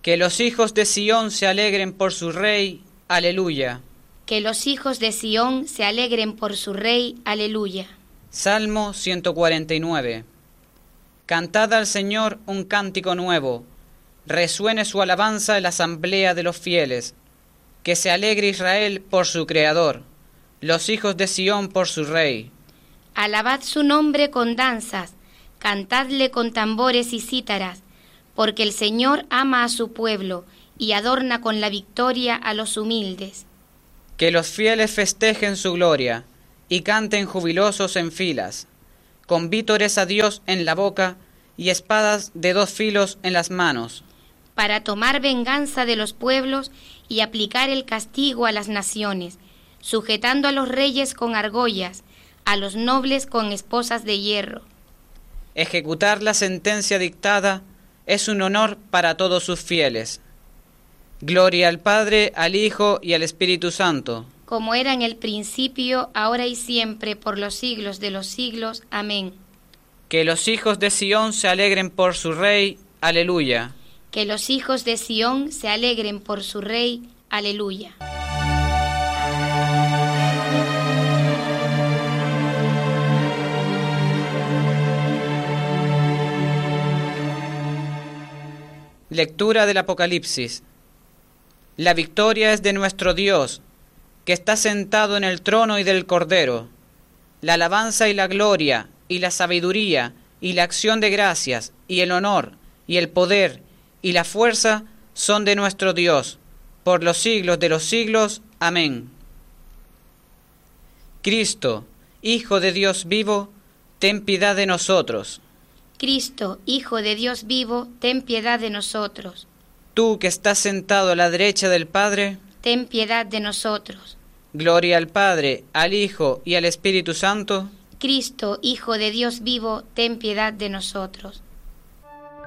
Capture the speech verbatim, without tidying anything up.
Que los hijos de Sión se alegren por su rey. Aleluya. Que los hijos de Sión se alegren por su rey. Aleluya. Salmo ciento cuarenta y nueve. Cantad al Señor un cántico nuevo. Resuene su alabanza en la asamblea de los fieles. Que se alegre Israel por su Creador, los hijos de Sión por su rey. Alabad su nombre con danzas, cantadle con tambores y cítaras, porque el Señor ama a su pueblo y adorna con la victoria a los humildes. Que los fieles festejen su gloria y canten jubilosos en filas, con vítores a Dios en la boca y espadas de dos filos en las manos, para tomar venganza de los pueblos y aplicar el castigo a las naciones, sujetando a los reyes con argollas, a los nobles con esposas de hierro. Ejecutar la sentencia dictada es un honor para todos sus fieles. Gloria al Padre, al Hijo y al Espíritu Santo. Como era en el principio, ahora y siempre, por los siglos de los siglos. Amén. Que los hijos de Sión se alegren por su Rey. Aleluya. Que los hijos de Sión se alegren por su Rey. Aleluya. Lectura del Apocalipsis. La victoria es de nuestro Dios, que está sentado en el trono y del Cordero. La alabanza y la gloria, y la sabiduría, y la acción de gracias, y el honor, y el poder, y la fuerza son de nuestro Dios, por los siglos de los siglos. Amén. Cristo, Hijo de Dios vivo, ten piedad de nosotros. Cristo, Hijo de Dios vivo, ten piedad de nosotros. Tú que estás sentado a la derecha del Padre, ten piedad de nosotros. Gloria al Padre, al Hijo y al Espíritu Santo. Cristo, Hijo de Dios vivo, ten piedad de nosotros.